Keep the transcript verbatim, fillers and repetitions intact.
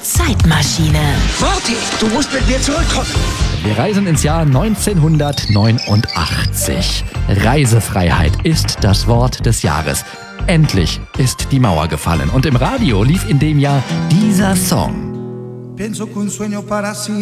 Zeitmaschine. Marty, du musst mit mir zurückkommen. Wir reisen ins Jahr neunzehnhundertneunundachtzig. Reisefreiheit ist das Wort des Jahres. Endlich ist die Mauer gefallen und im Radio lief in dem Jahr dieser Song. Penso che un sogno para